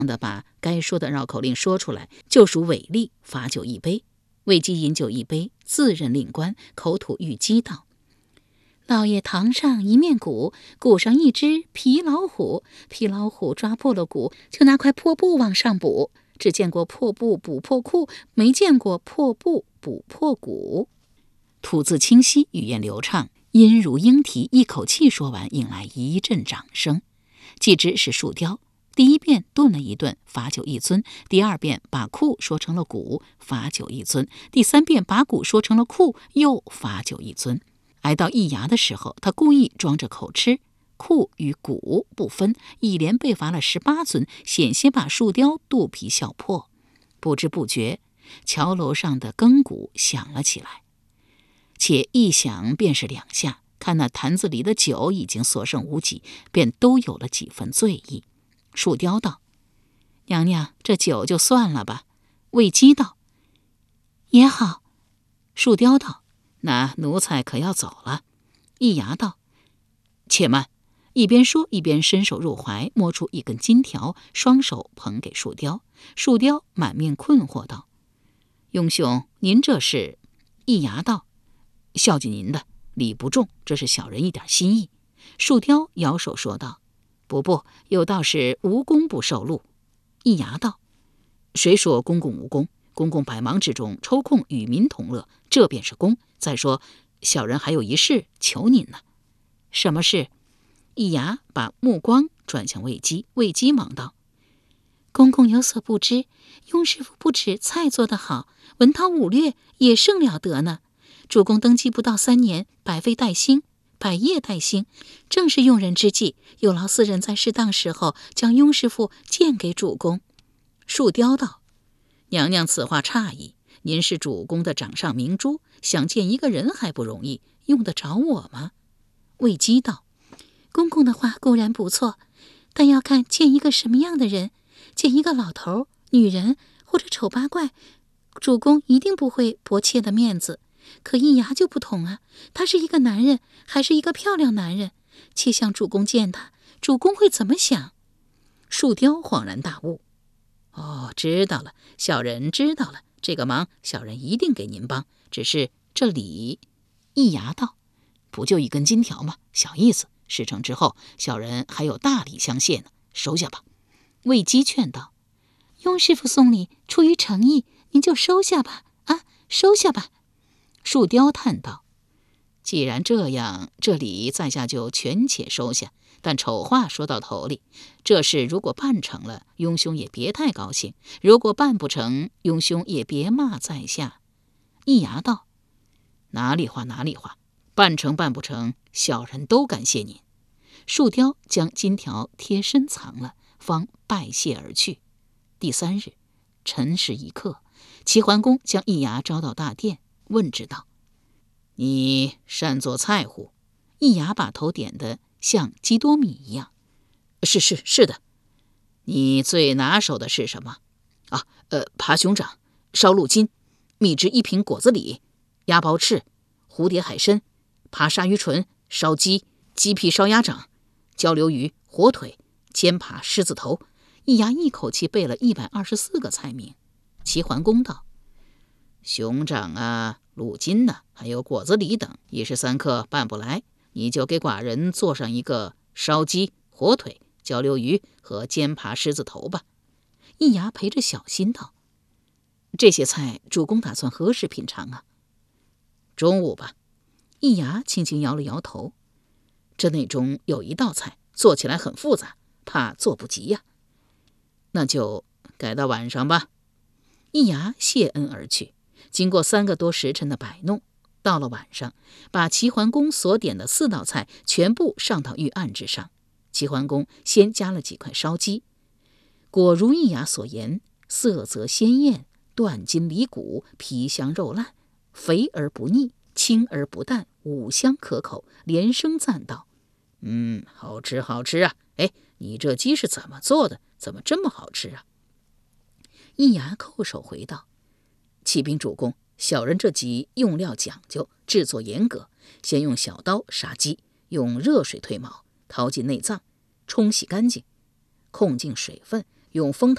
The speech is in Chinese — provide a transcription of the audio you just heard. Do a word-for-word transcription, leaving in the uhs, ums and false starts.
的把该说的绕口令说出来，就属违例，罚酒一杯。魏姬饮酒一杯，自任令官，口吐玉鸡道：老爷堂上一面鼓，鼓上一只皮老虎，皮老虎抓破了鼓，就拿块破布往上补。只见过破布补破裤，没见过破布补破鼓。吐字清晰，语言流畅，音如莺啼，一口气说完，引来一阵掌声。既知是树雕，第一遍顿了一顿，罚酒一尊；第二遍把裤说成了鼓，罚酒一尊；第三遍把鼓说成了裤，又罚酒一尊。挨到一牙的时候，他故意装着口吃，裤与鼓不分，一连被罚了十八尊，险些把树雕肚皮笑破。不知不觉，桥楼上的更鼓响了起来，且一响便是两下。看那坛子里的酒已经所剩无几，便都有了几分醉意。树雕道：娘娘，这酒就算了吧。魏姬道：也好。树雕道：那奴才可要走了。一牙道：且慢。一边说一边伸手入怀，摸出一根金条，双手捧给树雕。树雕满面困惑道：雍兄，您这是？一牙道：孝敬您的，礼不重，这是小人一点心意。树雕摇手说道：不不，有道是无功不受禄。一牙道：谁说公公无功？公公百忙之中抽空与民同乐，这便是功。再说小人还有一事求您呢。什么事？一牙把目光转向魏姬，魏姬忙道：公公有所不知，雍师傅不止菜做得好，文韬武略也甚了得呢。主公登基不到三年，百废待兴，百业待兴，正是用人之际，有劳私人在适当时候将雍师傅荐给主公。树雕道：娘娘此话差矣，您是主公的掌上明珠，想见一个人还不容易，用得着我吗？魏姬道：公公的话固然不错，但要看见一个什么样的人。见一个老头、女人或者丑八怪，主公一定不会驳切的面子。可一牙就不同啊，他是一个男人，还是一个漂亮男人，且想主公见他，主公会怎么想？树雕恍然大悟：哦，知道了，小人知道了，这个忙小人一定给您帮，只是这礼……一牙道：不就一根金条吗？小意思，事成之后小人还有大礼相谢呢，收下吧。魏姬劝道：雍师傅送礼出于诚意，您就收下吧，啊，收下吧。树雕叹道：既然这样，这礼在下就全且收下。但丑话说到头里，这事如果办成了，雍兄也别太高兴；如果办不成，雍兄也别骂在下。一牙道：哪里话哪里话，办成办不成，小人都感谢您。树雕将金条贴身藏了，方拜谢而去。第三日辰时一刻，齐桓公将一牙招到大殿，问之道：你善做菜乎？一牙把头点得像基多米一样：是是是的。你最拿手的是什么？啊，呃，扒熊掌，烧鹿筋，秘制一品果子狸，鸭包翅，蝴蝶海参，扒鲨鱼唇，烧鸡，鸡皮烧鸭掌，焦溜鱼，火腿，煎扒狮子头。一牙一口气背了一百二十四个菜名。齐桓公道：熊掌啊，鹿筋呐、啊，还有果子狸等，一时三刻办不来，你就给寡人做上一个烧鸡、火腿、焦溜鱼和煎扒狮子头吧。一牙陪着小心道：这些菜主公打算何时品尝啊？中午吧。一牙轻轻摇了摇头：这内中有一道菜做起来很复杂，怕做不及呀、啊。那就改到晚上吧。一牙谢恩而去。经过三个多时辰的摆弄，到了晚上，把齐桓公所点的四道菜全部上到御案之上。齐桓公先加了几块烧鸡，果如一牙所言，色泽鲜艳，断筋离骨，皮香肉烂，肥而不腻，清而不淡，五香可口，连声赞道：嗯，好吃好吃啊！哎，你这鸡是怎么做的？怎么这么好吃啊？一牙叩首回道：启禀主公，小人这鸡用料讲究，制作严格，先用小刀杀鸡，用热水褪毛，掏尽内脏，冲洗干净，控净水分，用风